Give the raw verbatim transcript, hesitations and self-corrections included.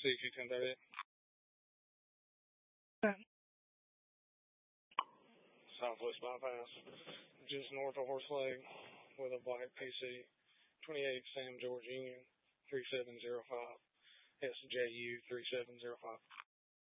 C Q ten thirty. Southwest bypass, just north of Horse Lake, with a black P C, twenty-eight Sam George Union, three seven zero five, S J U three seven zero five.